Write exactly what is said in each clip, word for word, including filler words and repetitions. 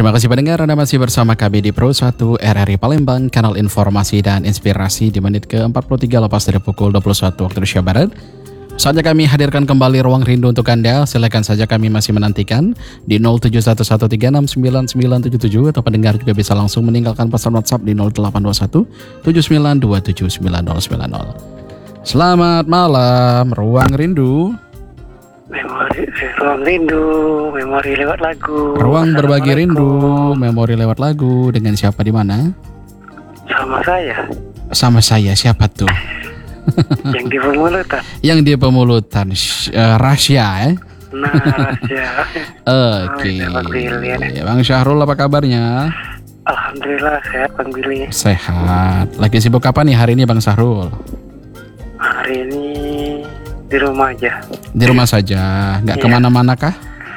Terima kasih pendengar, Anda masih bersama kami di Pro satu R R I Palembang, kanal informasi dan inspirasi di menit ke empat puluh tiga lepas dari pukul dua puluh satu waktu Indonesia Barat. Saatnya kami hadirkan kembali ruang rindu untuk Anda. Silakan saja, kami masih menantikan di nol tujuh satu satu tiga enam sembilan sembilan tujuh tujuh atau pendengar juga bisa langsung meninggalkan pesan WhatsApp di nol delapan dua satu tujuh sembilan dua tujuh sembilan nol sembilan nol. Selamat malam, ruang rindu. Memori, ruang rindu, memori lewat lagu. Ruang berbagi rindu, memori lewat lagu. Dengan siapa di mana? Sama saya. Sama saya, siapa tuh? Yang di pemulutan. Yang di pemulutan, uh, Rasya eh? Nah, Rasya. Oke. Okay. Bang Syahrul, apa kabarnya? Alhamdulillah sehat Bang Billy. Sehat. Lagi sibuk apa nih hari ini Bang Syahrul? Hari ini di rumah aja. Di rumah saja, nggak iya. Kemana-mana kah?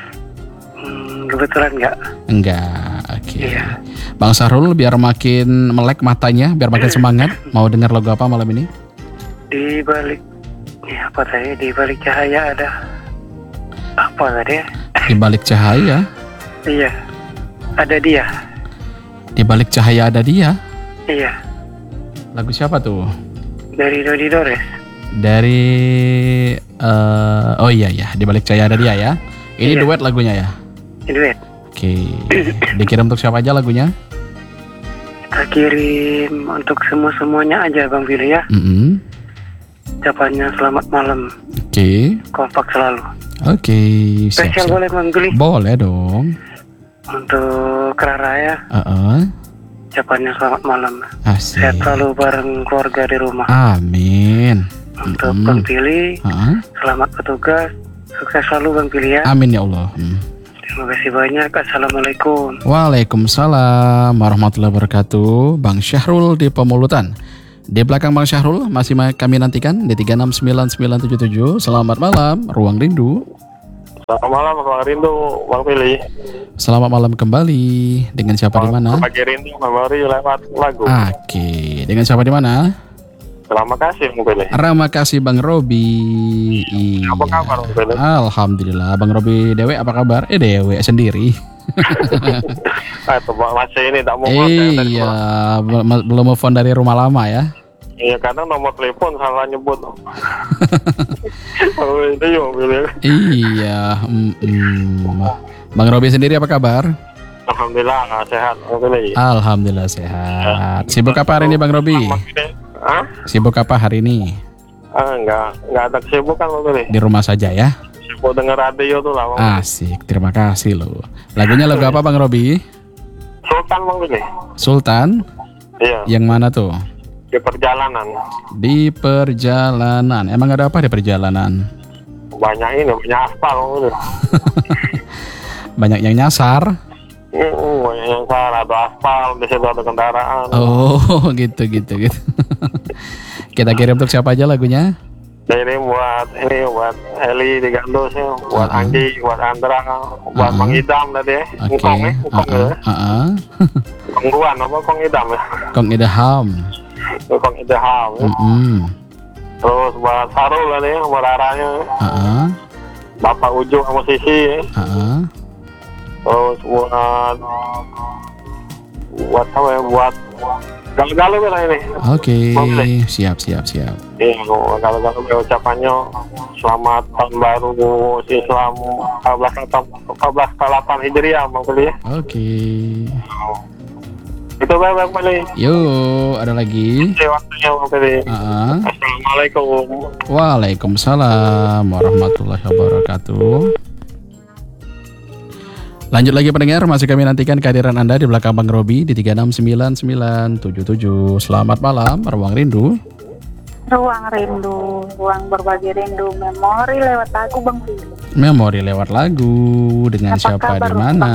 Hmm, kebetulan nggak. Enggak, oke. Okay. Iya. Bang Syahrul, biar makin melek matanya, biar makin semangat, mau dengar lagu apa malam ini? Di balik, ya apa tadi? Di balik cahaya ada apa tadi? Di balik cahaya? Iya, ada dia. Di balik cahaya ada dia? Iya. Lagu siapa tuh? Dari Dodi Dores. Dari uh, oh iya ya, di balik cahaya ada dia ya. Ini iya. Duet lagunya ya. Duet. Oke. Dikirim untuk siapa aja lagunya? Kita kirim untuk semua semuanya aja Bang Billy ya. Mm-hmm. Ucapannya selamat malam. Oke. Okay. Kompak selalu. Oke. Okay. Spesial boleh Bang Billy? Boleh dong. Untuk Rara ya. Uh-uh. Ucapannya selamat malam. Asik. Sehat selalu bareng keluarga di rumah. Amin. Untuk mm-hmm. Bang Billy, uh-uh. selamat bertugas, sukses selalu Bang Billy ya. Amin ya Allah. Hmm. Terima kasih banyak. Assalamualaikum. Waalaikumsalam warahmatullahi wabarakatuh. Bang Syahrul di Pemulutan. Di belakang Bang Syahrul masih kami nantikan di tiga enam sembilan sembilan tujuh tujuh. Selamat malam, Ruang Rindu. Selamat malam, Ruang Rindu, Bang Billy. Selamat malam kembali. Dengan siapa di mana? Berbagi rindu, memori lewat lagu. Oke, dengan siapa di mana? Terima kasih, Bang Billy. Terima kasih Bang Robi. Iya. Apa kabar, Bang Billy? Alhamdulillah, Bang Robi Dewe apa kabar? Eh Dewe sendiri. Ah, itu masih ini tak mau eh, iya, belum move on dari rumah lama ya. Iya, kadang nomor telepon salah nyebut. Oh, itu ya, Billy. Iya, mm-mm. Bang Robi sendiri apa kabar? Alhamdulillah sehat, Bang Billy. Alhamdulillah sehat. Sibuk apa hari ini Bang Robi? Hah? Sibuk apa hari ini? Ah, enggak, enggak ada kesibukan Bang Billy. Di rumah saja ya? Sibuk denger radio tuh lah, Bang. Asik, terima kasih loh. Lagunya lagu apa Bang Robi? Sultan, Bang Billy. Sultan? Iya. Yang mana tuh? Di perjalanan. Di perjalanan. Emang ada apa di perjalanan? Banyak ini, banyak aspal Bang Billy. Banyak yang nyasar. Uh, banyak yang salah, ada aspal, di situ ada kendaraan. Oh, gitu gitu gitu. Kita kirim untuk siapa aja lagunya? Ini buat ini buat Eli di Gandos ya, buat uh-uh. Anggi, buat Andra, buat uh-uh. Bang Idam tadi ya. Oke. Okay. Ya, uh-uh. ya. Uh-uh. Kong Ruan apa Kong Idam ya? Kong Idam. Kong Idam. Ya. Uh-uh. Terus buat Sarul tadi ya, buat Aranya. Uh-uh. Bapak Ujo sama Sisi ya. Uh-uh. Terus buat buat apa ya, buat galau-galau kan ini. Oke, okay. siap siap siap. Iya, galau-galau ucapannya selamat tahun baru Islam empat belas delapan Hijriah Bang Billy. Oke. Okay. Itu Bang Billy. Yuk, ada lagi. Terima waktunya Bang Billy. Uh-huh. Assalamualaikum. Waalaikumsalam warahmatullahi wabarakatuh. Lanjut lagi pendengar, masih kami nantikan kehadiran Anda di belakang Bang Robi di tiga enam sembilan sembilan tujuh tujuh. Selamat malam, Ruang Rindu. Ruang Rindu, ruang berbagi rindu, memori lewat lagu Bang Billy. Memori lewat lagu, dengan apa siapa di mana?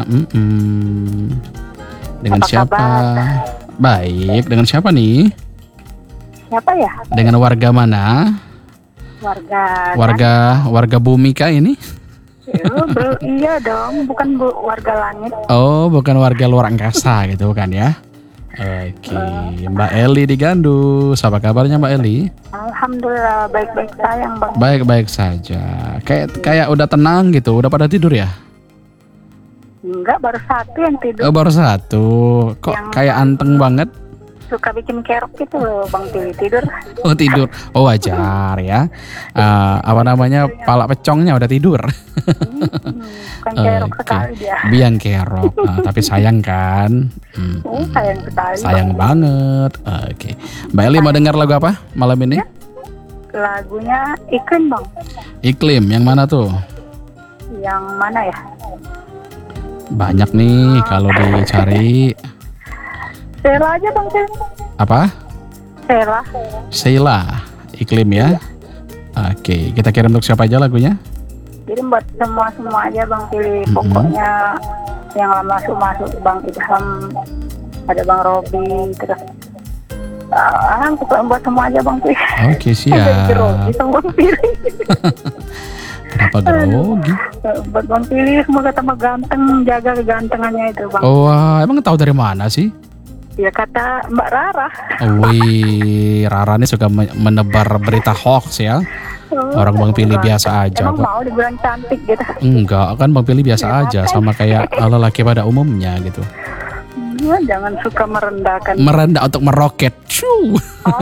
Dengan apa siapa? Kabar? Baik, dengan siapa nih? Siapa ya? Dengan warga mana? Warga. Warga warga bumi kah ini? Iya, iya dong, bukan bu, warga langit. Oh, bukan warga luar angkasa gitu kan ya? Oke, Mbak Eli di Gandus. Apa kabarnya Mbak Eli? Alhamdulillah baik-baik sayang Bang. Baik-baik saja. Kayak kayak udah tenang gitu, udah pada tidur ya? Enggak, baru satu yang tidur. Oh, baru satu. Kok Yang- kayak anteng banget? Suka bikin kerok gitu loh Bang Pili, tidur. Oh, tidur. Oh, wajar ya. Eh, apa namanya? Pala pecongnya udah tidur. Hmm, bukan kerok Oke. sekali dia. Biang kerok. Ah, tapi sayang kan? Hmm, Oh, hmm. sayang sekali. Sayang Bang. banget. Oke. Mbak Eli mau dengar lagu apa malam ini? Lagunya Iklim Bang. Iklim. Yang mana tuh? Yang mana ya? Banyak nih kalau dicari. Sela aja Bang Pili. Apa? Sela. Sheila. Iklim ya. Oke. Kita kirim untuk siapa aja lagunya? Jadi buat semua-semua aja Bang Pili. Mhm. Pokoknya yang masuk-masuk Bang Idham, ada Bang Robi, terus ah, pokoknya buat semua aja Bang Pili. Oke, Jadi siap. grogi sama Bang Pili. Kenapa grogi? Buat Bang Pili semoga tambah ganteng, jaga kegantengannya itu Bang. Oh, wah, emang tahu dari mana sih? Ya kata Mbak Rara. Oh, wih, Rara ini suka me- menebar berita hoax ya. Orang Bang Pili biasa aja Emang kok. mau dibilang cantik gitu. Enggak, kan Bang Pili biasa aja, sama kayak lelaki pada umumnya gitu. Ya, jangan suka merendahkan. Merendah untuk meroket. Shoo.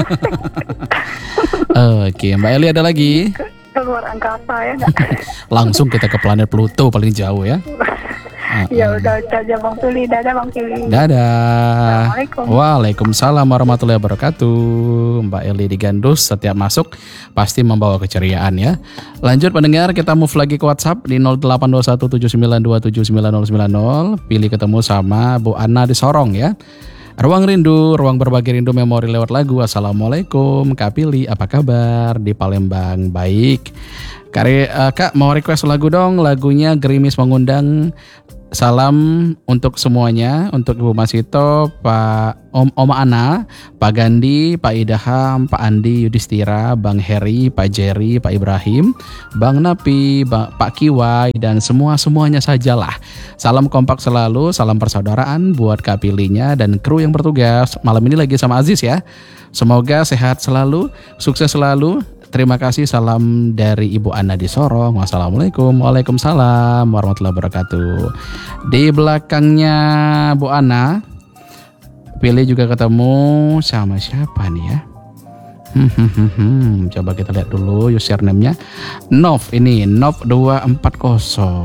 Oke, Mbak Eli ada lagi? Keluar angkasa ya nggak? Langsung kita ke planet Pluto paling jauh ya. Ya udah itu aja Bang Pili. Dadah Bang Pili. Dadah. Assalamualaikum. Waalaikumsalam warahmatullahi wabarakatuh. Mbak Eli di Gandus setiap masuk pasti membawa keceriaan ya. Lanjut pendengar, kita move lagi ke WhatsApp di nol delapan dua satu tujuh sembilan dua tujuh sembilan nol sembilan nol. Pilih ketemu sama Bu Ana di Sorong ya. Ruang Rindu, ruang berbagi rindu memori lewat lagu. Assalamualaikum Kak Pili, apa kabar di Palembang? Baik. Kari, uh, Kak mau request lagu dong. Lagunya Gerimis Mengundang. Salam untuk semuanya, untuk Ibu Masito, Pak Om Oma Ana, Pak Gandhi, Pak Idaham, Pak Andi Yudhistira, Bang Heri, Pak Jerry, Pak Ibrahim, Bang Napi, Bang, Pak Kiwai, dan semua-semuanya sajalah. Salam kompak selalu, salam persaudaraan buat Kak Pilinya dan kru yang bertugas. Malam ini lagi sama Aziz ya. Semoga sehat selalu, sukses selalu. Terima kasih, salam dari Ibu Ana di Sorong. Wassalamualaikum. Waalaikumsalam warahmatullahi wabarakatuh. Di belakangnya Bu Ana, Pilih juga ketemu sama siapa nih ya? Hmm, hmm, hmm, hmm. Coba kita lihat dulu username-nya. Nov ini, Nov dua empat nol.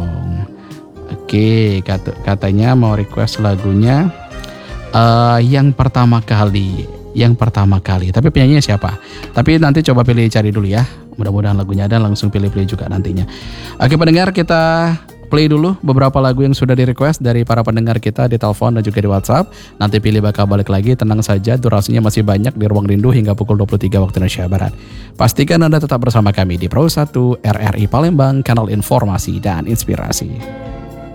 Oke, kat katanya mau request lagunya uh, yang pertama kali. Yang pertama kali, tapi penyanyinya siapa? Tapi nanti coba pilih cari dulu ya. Mudah-mudahan lagunya ada, langsung pilih-pilih juga nantinya. Oke pendengar, kita play dulu beberapa lagu yang sudah di request dari para pendengar kita di telepon dan juga di WhatsApp. Nanti pilih bakal balik lagi, tenang saja, durasinya masih banyak di Ruang Rindu hingga pukul dua puluh tiga waktu Indonesia Barat. Pastikan Anda tetap bersama kami di Pro satu R R I Palembang, kanal informasi dan inspirasi.